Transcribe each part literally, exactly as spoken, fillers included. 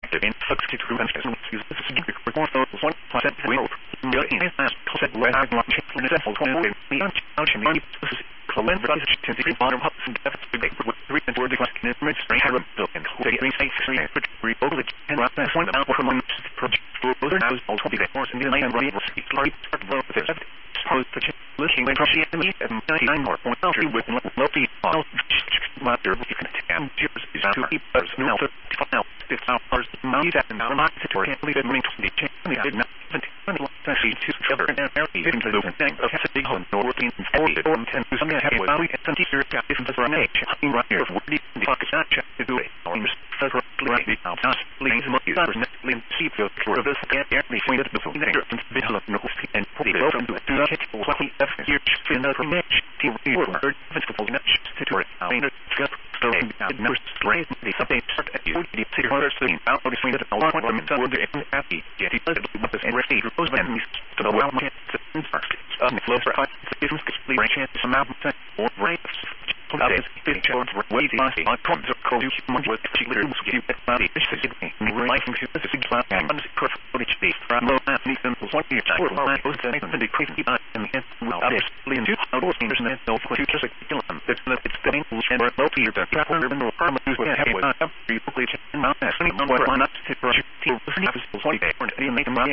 in substitute to mention use this is the report of one percent will your in as concept where I want to in the whole in the ocean this is Colin Brothers to the bottom of the depth to make with three and word question in the straight Arab built and who they say three and put rebuild it and right that's one out from one project for other now is also be the force in the land right speak like start with this suppose the looking at the enemy and ninety-nine more point three with low feet all matter you can tell years is to keep us now now this hours money that now not to can't believe it means the change I did not even see two together and very into the thing of big home no working for the one ten to some have about it and teacher got this for an age right here for the fuck is not check to do it on federal right now just please must use for next link see for this and every point the phone there and visual no and put it over to do that what we have here in the match to word festival match to do it I mean it's so no straight the something start at you the city orders thing out of the swing that a lot of them were the happy get it but this and receive those men to the well man to first on the flow for five business to branch into some mountain or race that is fitting towards way the last on comes of cold you want with the leaders you get body this is it me relating to this is class and this course footage the from low and these simple one year time for my post and the crazy but in the end well obviously in two outdoors there's no futures like it's it's the main and low fear the travel urban or farm use with heavy up you quickly and not as any number one up to brush team this is one day or any make them run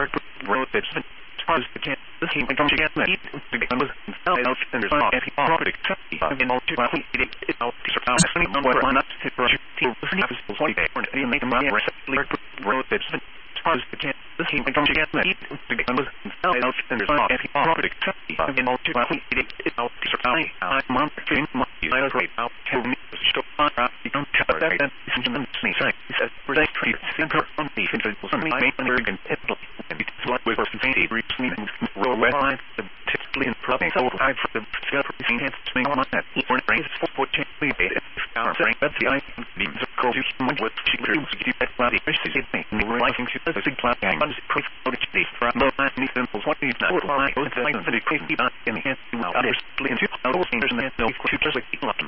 road that's as the chance this team comes again that the members themselves and there's not any property in all to it it out to surround any number one up to brush team this is one day or any make them run road that's as the chance this team comes again that the members themselves and there's not any property in all to it it out to surround I month in month I agree out to me stop on you don't cover that and this is me say he says for that treat center on the individual something I make American people and it's what we're saying meaning roll wet line the typically in probably so I for the discovering hands swing on that or brains for foot change it our brain that's the I beams of cold you want what she dreams to get that body fish to me and we're liking to the big plant gang on the proof of the day from the last me simple what is that what I was saying that it crazy in the hands to others into outdoors and there's no two just like